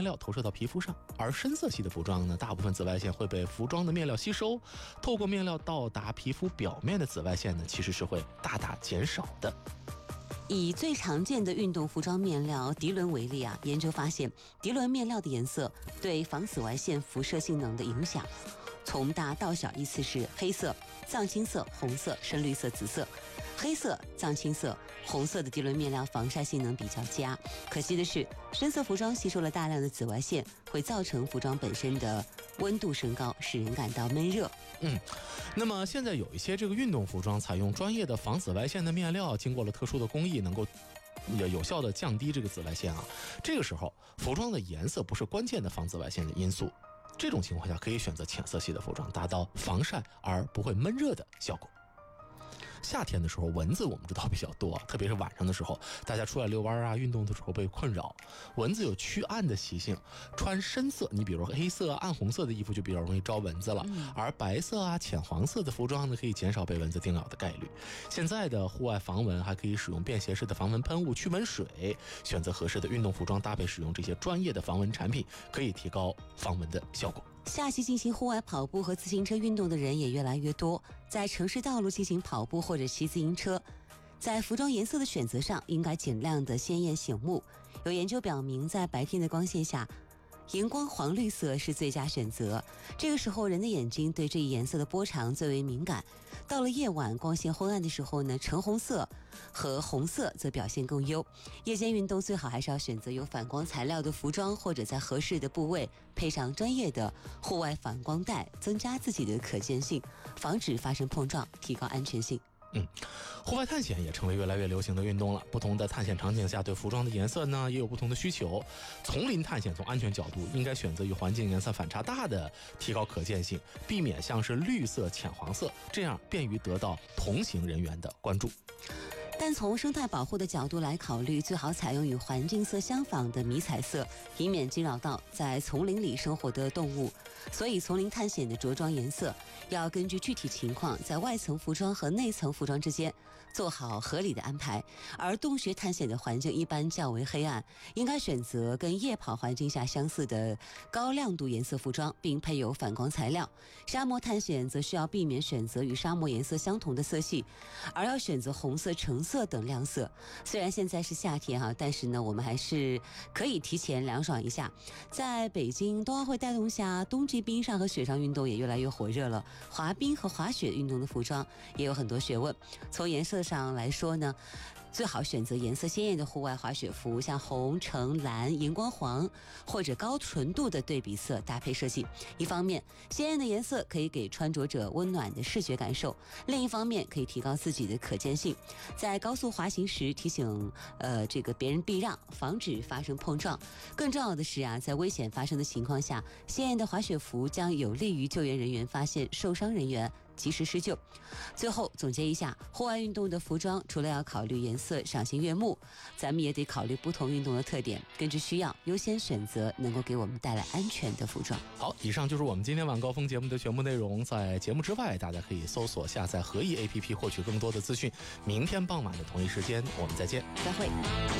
面料投射到皮肤上，而深色系的服装呢，大部分紫外线会被服装的面料吸收，透过面料到达皮肤表面的紫外线呢，其实是会大大减少的。 以最常见的运动服装面料涤纶为例研究发现，涤纶面料的颜色对防紫外线辐射性能的影响，从大到小依次是黑色、藏青色、红色、深绿色、紫色。黑色、藏青色、红色的涤纶面料防晒性能比较佳，可惜的是，深色服装吸收了大量的紫外线，会造成服装本身的温度升高，使人感到闷热。 那么现在有一些这个运动服装采用专业的防紫外线的面料，经过了特殊的工艺，能够有效的降低这个紫外线这个时候，服装的颜色不是关键的防紫外线的因素。这种情况下，可以选择浅色系的服装，达到防晒而不会闷热的效果。夏天的时候，蚊子我们知道比较多，特别是晚上的时候，大家出来遛弯运动的时候被困扰。蚊子有驱暗的习性，穿深色，你比如黑色、暗红色的衣服就比较容易招蚊子了，而白色浅黄色的服装呢，可以减少被蚊子叮咬的概率。现在的户外防蚊还可以使用便携式的防蚊喷雾、驱蚊水，选择合适的运动服装搭配使用这些专业的防蚊产品，可以提高防蚊的效果。 夏季进行户外跑步和自行车运动的人也越来越多，在城市道路进行跑步或者骑自行车，在服装颜色的选择上应该尽量的鲜艳醒目。有研究表明，在白天的光线下，荧光黄绿色是最佳选择。这个时候人的眼睛对这一颜色的波长最为敏感，到了夜晚光线昏暗的时候呢，橙红色和红色则表现更优。夜间运动最好还是要选择有反光材料的服装，或者在合适的部位配上专业的户外反光带，增加自己的可见性，防止发生碰撞，提高安全性。 户外探险也成为越来越流行的运动了。不同的探险场景下，对服装的颜色呢也有不同的需求。丛林探险从安全角度应该选择与环境颜色反差大的，提高可见性，避免像是绿色、浅黄色，这样便于得到同行人员的关注。 但从生态保护的角度来考虑，最好采用与环境色相仿的迷彩色，以免惊扰到在丛林里生活的动物。所以丛林探险的着装颜色要根据具体情况，在外层服装和内层服装之间做好合理的安排。而洞穴探险的环境一般较为黑暗，应该选择跟夜跑环境下相似的高亮度颜色服装，并配有反光材料。沙漠探险则需要避免选择与沙漠颜色相同的色系，而要选择红色、橙色等亮色。虽然现在是夏天但是呢，我们还是可以提前凉爽一下。在北京冬奥会带动下，冬季冰上和雪上运动也越来越火热了。滑冰和滑雪运动的服装也有很多学问。从颜色上来说呢，最好选择颜色鲜艳的户外滑雪服，像红、橙、蓝、荧光黄或者高纯度的对比色搭配设计。一方面，鲜艳的颜色可以给穿着者温暖的视觉感受；另一方面，可以提高自己的可见性。在高速滑行时，提醒别人避让，防止发生碰撞。更重要的是在危险发生的情况下，鲜艳的滑雪服将有利于救援人员发现受伤人员，及时施救。最后总结一下，户外运动的服装除了要考虑颜色赏心悦目，咱们也得考虑不同运动的特点，根据需要优先选择能够给我们带来安全的服装。 好，以上就是我们今天晚高峰节目的全部内容。在节目之外，大家可以搜索下载合意 APP 获取更多的资讯。明天傍晚的同一时间我们再见， 再会。